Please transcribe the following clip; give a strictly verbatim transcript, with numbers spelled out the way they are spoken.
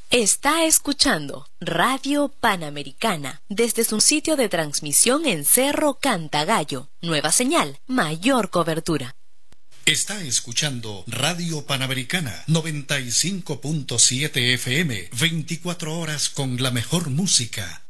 Está escuchando Radio Panamericana desde su sitio de transmisión en Cerro Cantagallo. Nueva señal, mayor cobertura. Está escuchando Radio Panamericana noventa y cinco punto siete F M, veinticuatro horas con la mejor música.